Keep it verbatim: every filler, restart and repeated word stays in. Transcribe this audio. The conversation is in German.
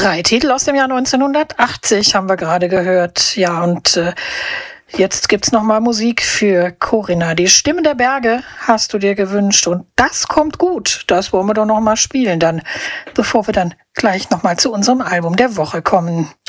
Drei Titel aus dem Jahr neunzehnhundertachtzig haben wir gerade gehört. Ja, und äh, jetzt gibt's nochmal Musik für Corinna. Die Stimme der Berge hast du dir gewünscht und das kommt gut. Das wollen wir doch nochmal spielen dann, bevor wir dann gleich nochmal zu unserem Album der Woche kommen.